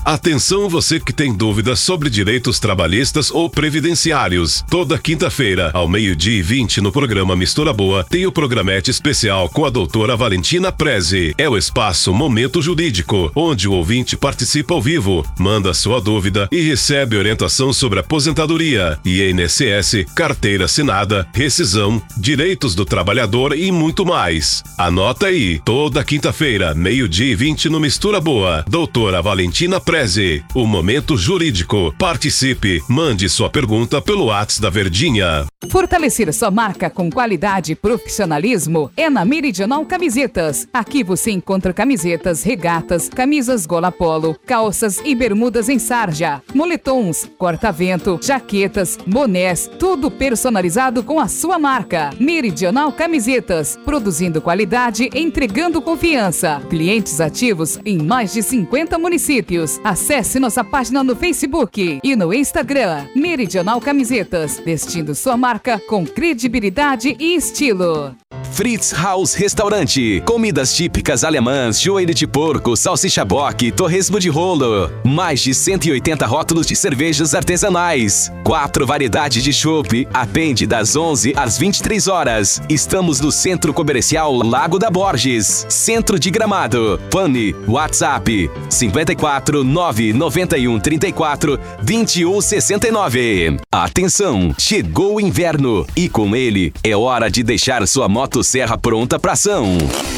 Atenção você que tem dúvidas sobre direitos trabalhistas ou previdenciários. Toda quinta-feira, ao 12:20 no programa Mistura Boa, tem o programete especial com a doutora Valentina Prezi. É o espaço Momento Jurídico, onde o ouvinte participa ao vivo, manda sua dúvida e recebe orientação sobre aposentadoria, INSS, carteira assinada, rescisão, direitos do trabalhador e muito mais. Anota aí, toda quinta-feira, 12:20 no Mistura Boa, doutora Valentina Prezi. O Momento Jurídico. Participe, mande sua pergunta pelo WhatsApp da Verdinha. Fortalecer sua marca com qualidade e profissionalismo é na Meridional Camisetas. Aqui você encontra camisetas, regatas, camisas gola polo, calças e bermudas em sarja, moletons, corta-vento, jaquetas, bonés, tudo personalizado com a sua marca. Meridional Camisetas, produzindo qualidade, entregando confiança. Clientes ativos em mais de 50 municípios. Acesse nossa página no Facebook e no Instagram. Meridional Camisetas, vestindo sua marca com credibilidade e estilo. Fritz Haus Restaurante. Comidas típicas alemãs, joelho de porco, salsicha bock, torresmo de rolo. Mais de 180 rótulos de cervejas artesanais. 4 variedades de chopp. Atende das 11 às 23 horas. Estamos no Centro Comercial Lago da Borges, Centro de Gramado. Fone, WhatsApp 54 991 34 21 69. Atenção, chegou o inverno e com ele é hora de deixar sua motosserra pronta para ação.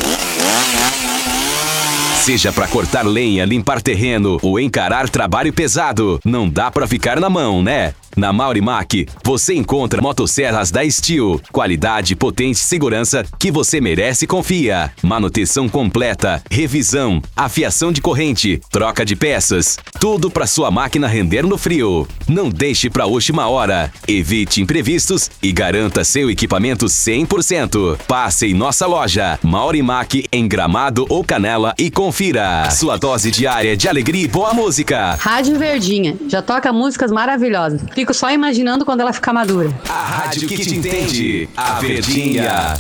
Seja para cortar lenha, limpar terreno ou encarar trabalho pesado, não dá para ficar na mão, né? Na Maurimac, você encontra motosserras da Steel, qualidade, potência e segurança que você merece e confia. Manutenção completa, revisão, afiação de corrente, troca de peças, tudo para sua máquina render no frio. Não deixe para a última hora. Evite imprevistos e garanta seu equipamento 100%. Passe em nossa loja, Maurimac, em Gramado ou Canela e confira. Sua dose diária de alegria e boa música. Rádio Verdinha, já toca músicas maravilhosas. Fico só imaginando quando ela ficar madura. A rádio que te entende, a Verdinha.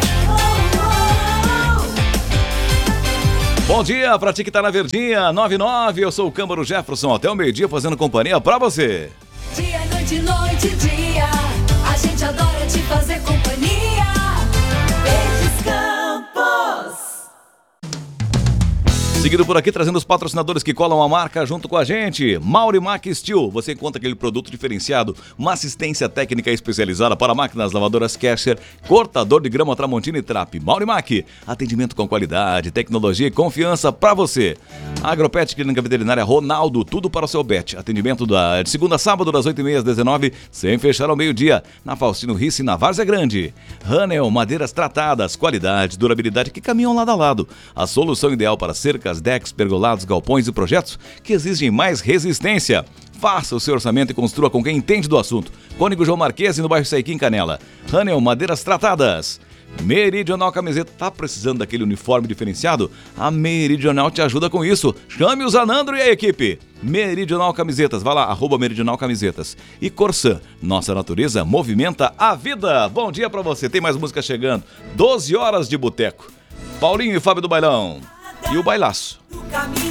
Bom dia pra ti que tá na Verdinha, 99, eu sou o Câmaro Jefferson, até o meio-dia fazendo companhia pra você. Dia, noite, noite, dia, a gente adora te fazer companhia. Verdes Campos. Seguido por aqui, trazendo os patrocinadores que colam a marca junto com a gente. Maurimac Steel, você encontra aquele produto diferenciado, uma assistência técnica especializada para máquinas lavadoras Kesher, cortador de grama Tramontina e Trap. Maurimac, atendimento com qualidade, tecnologia e confiança para você. Agropet, Clínica Veterinária Ronaldo, tudo para o seu pet. Atendimento de segunda a sábado, das 8h30 às 19h, sem fechar ao meio-dia. Na Faustino Risse, na Várzea Grande. Hanel, madeiras tratadas, qualidade, durabilidade que caminham lado a lado. A solução ideal para cercas, decks, pergolados, galpões e projetos que exigem mais resistência. Faça o seu orçamento e construa com quem entende do assunto. Cônigo João Marquesi, no bairro Saiquim, Canela. Hanel, madeiras tratadas. Meridional Camiseta, tá precisando daquele uniforme diferenciado? A Meridional te ajuda com isso. Chame o Zanandro e a equipe. Meridional Camisetas, vai lá, @Meridional Camisetas. E Corsan, nossa natureza movimenta a vida. Bom dia pra você, tem mais música chegando. 12 horas de boteco. Paulinho e Fábio do Bailão. E o bailaço.